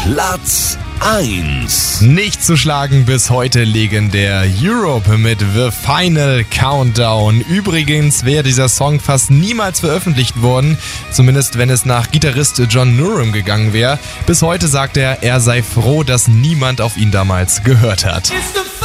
Platz 1. Nicht zu schlagen bis heute legendär Europe mit The Final Countdown. Übrigens wäre dieser Song fast niemals veröffentlicht worden, zumindest wenn es nach Gitarrist John Norum gegangen wäre. Bis heute sagt er sei froh, dass niemand auf ihn damals gehört hat.